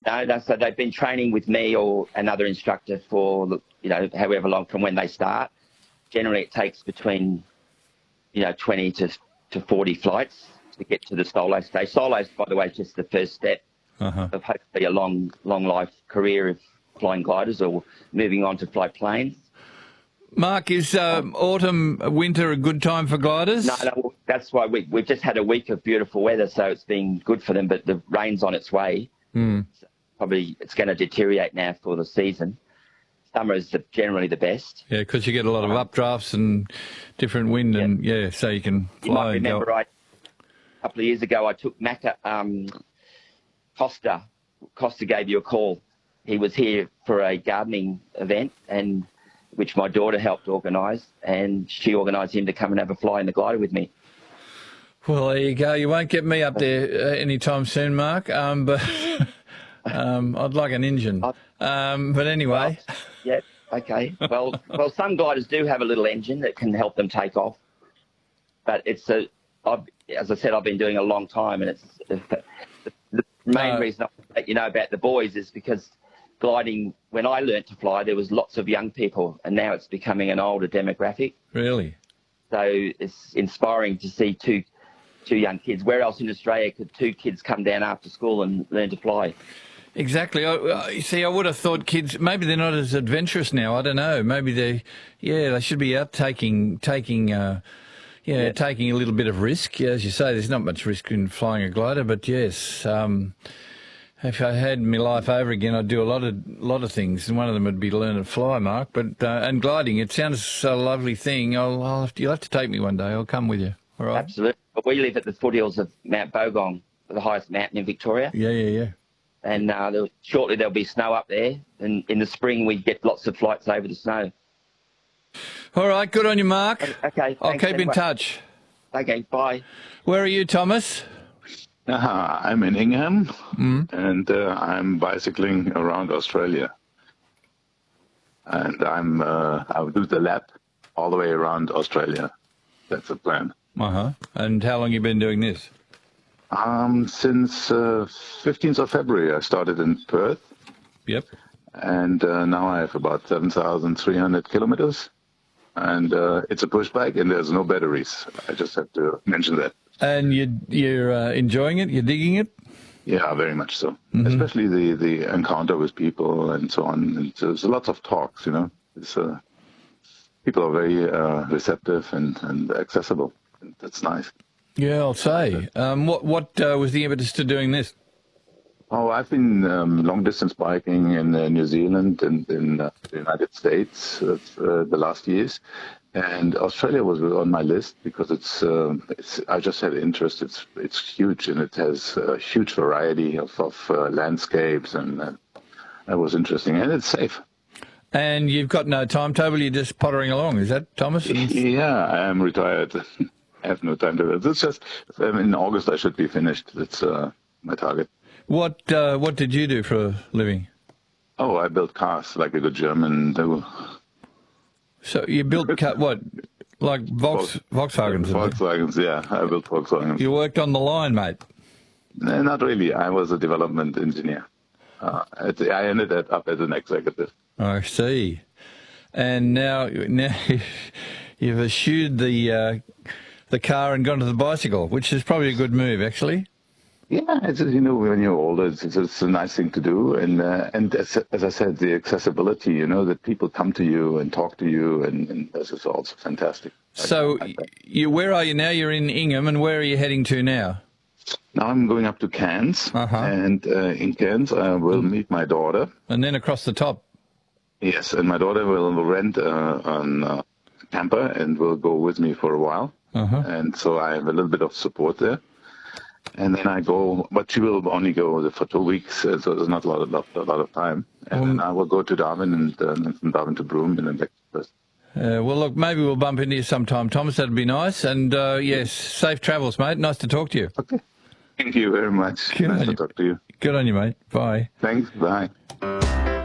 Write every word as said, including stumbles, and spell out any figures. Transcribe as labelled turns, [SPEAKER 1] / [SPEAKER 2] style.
[SPEAKER 1] No, no, so they've been training with me or another instructor for, you know, however long from when they start. Generally, it takes between, you know, twenty to, to forty flights to get to the solo stage. Solo's, by the way, is just the first step
[SPEAKER 2] uh-huh.
[SPEAKER 1] of hopefully a long, long life career of flying gliders or moving on to fly planes.
[SPEAKER 2] Mark, is uh, autumn, winter a good time for gliders?
[SPEAKER 1] No, no, that's why we, we've just had a week of beautiful weather, so it's been good for them, but the rain's on its way.
[SPEAKER 2] Mm.
[SPEAKER 1] So probably it's going to deteriorate now for the season. Summer is the, generally the best.
[SPEAKER 2] Yeah, because you get a lot of updrafts and different wind,
[SPEAKER 1] yeah.
[SPEAKER 2] and, yeah, so you can fly.
[SPEAKER 1] You might
[SPEAKER 2] and
[SPEAKER 1] remember,
[SPEAKER 2] go.
[SPEAKER 1] I, a couple of years ago, I took Macca, um, Costa. Costa gave you a call. He was here for a gardening event, and which my daughter helped organise, and she organised him to come and have a fly in the glider with me.
[SPEAKER 2] Well, there you go. You won't get me up there uh, anytime soon, Mark, um, but um, I'd like an engine. Um, but anyway.
[SPEAKER 1] Well, yeah, okay. Well, well, some gliders do have a little engine that can help them take off, but it's a, I've, as I said, I've been doing it a long time, and it's the, the main
[SPEAKER 2] no.
[SPEAKER 1] reason I let you know about the boys is because gliding, when I learnt to fly, there was lots of young people, and now it's becoming an older demographic.
[SPEAKER 2] Really? So
[SPEAKER 1] it's inspiring to see two two young kids. Where else in Australia could two kids come down after school and learn to fly?
[SPEAKER 2] Exactly. I, you see, I would have thought kids, maybe they're not as adventurous now. I don't know. Maybe they, yeah, they should be out taking, taking, uh, yeah, yeah, taking a little bit of risk. As you say, there's not much risk in flying a glider, but yes, um, if I had my life over again, I'd do a lot of lot of things, and one of them would be learn to fly, Mark. But uh, and gliding, it sounds a lovely thing. I'll, I'll have to, you'll have to take me one day. I'll come with you. All right.
[SPEAKER 1] Absolutely. But we live at the foothills of Mount Bogong, the highest mountain in Victoria.
[SPEAKER 2] Yeah, yeah, yeah.
[SPEAKER 1] And uh, there'll, shortly there'll be snow up there, and in the spring we get lots of flights over the snow.
[SPEAKER 2] All right. Good on you, Mark.
[SPEAKER 1] Okay.
[SPEAKER 2] I'll keep anyway. in touch.
[SPEAKER 1] Okay. Bye.
[SPEAKER 2] Where are you, Thomas?
[SPEAKER 3] Uh, I'm in Ingham,
[SPEAKER 2] mm.
[SPEAKER 3] and uh, I'm bicycling around Australia. And I'm uh, I'll do the lap all the way around Australia. That's the plan.
[SPEAKER 2] Uh-huh. And how long have you been doing this?
[SPEAKER 3] Um, since uh, fifteenth of February, I started in Perth.
[SPEAKER 2] Yep.
[SPEAKER 3] And uh, now I have about seven thousand three hundred kilometers. And uh, it's a push bike, and there's no batteries. I just have to mention that.
[SPEAKER 2] And you, you're uh, enjoying it? You're digging it?
[SPEAKER 3] Yeah, very much so.
[SPEAKER 2] Mm-hmm.
[SPEAKER 3] Especially the, the encounter with people and so on. And there's lots of talks, you know. It's, uh, people are very uh, receptive and, and accessible. And that's nice.
[SPEAKER 2] Yeah, I'll say. Um, what what uh, was the impetus to doing this?
[SPEAKER 3] Oh, I've been um, long-distance biking in uh, New Zealand and in uh, the United States uh, uh, the last years. And Australia was on my list because it's, uh, it's I just had interest. It's it's huge, and it has a huge variety of, of uh, landscapes, and uh, that was interesting. And it's safe.
[SPEAKER 2] And you've got no timetable, you're just pottering along, is that, Thomas?
[SPEAKER 3] Yeah, I am retired. I have no timetable. It's just, um, in August I should be finished. That's uh, my target.
[SPEAKER 2] What uh, what did you do for a living?
[SPEAKER 3] Oh, I built cars like a good German do.
[SPEAKER 2] So you built, car, what, like Volks, Volkswagens?
[SPEAKER 3] Volkswagens, yeah. I built Volkswagens.
[SPEAKER 2] You worked on the line, mate?
[SPEAKER 3] No, not really. I was a development engineer. Uh, I ended up as an executive.
[SPEAKER 2] I see. And now, now you've eschewed the uh, the car and gone to the bicycle, which is probably a good move, actually.
[SPEAKER 3] Yeah, it's, you know, when you're older, it's, it's, it's a nice thing to do. And uh, and as, as I said, the accessibility, you know, that people come to you and talk to you, and, and this is also fantastic.
[SPEAKER 2] So, you, where are you now? You're in Ingham, and where are you heading to now?
[SPEAKER 3] Now I'm going up to Cairns,
[SPEAKER 2] uh-huh.
[SPEAKER 3] and uh, in Cairns I will meet my daughter.
[SPEAKER 2] And then across the top?
[SPEAKER 3] Yes, and my daughter will rent uh, an uh, camper and will go with me for a while.
[SPEAKER 2] Uh-huh.
[SPEAKER 3] And so I have a little bit of support there. And then I go, but she will only go for two weeks, so there's not a lot of, a lot of time. And um, then I will go to Darwin, and uh, then from Darwin to Broome, and then back to Perth.
[SPEAKER 2] Uh, well, look, maybe we'll bump into you sometime, Thomas. That'd be nice. And, uh, yes, safe travels, mate. Nice to talk to you.
[SPEAKER 3] Okay. Thank you very much.
[SPEAKER 2] Good
[SPEAKER 3] nice
[SPEAKER 2] on
[SPEAKER 3] to
[SPEAKER 2] you.
[SPEAKER 3] talk to you.
[SPEAKER 2] Good on you, mate. Bye.
[SPEAKER 3] Thanks. Bye.